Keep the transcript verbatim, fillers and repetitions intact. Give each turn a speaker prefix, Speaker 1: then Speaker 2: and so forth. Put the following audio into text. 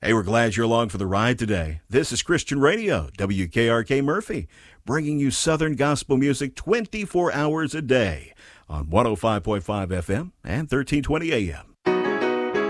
Speaker 1: Hey, we're glad you're along for the ride today. This is Christian Radio, W K R K Murphy, bringing you Southern gospel music twenty-four hours a day on one oh five point five F M and thirteen twenty A M.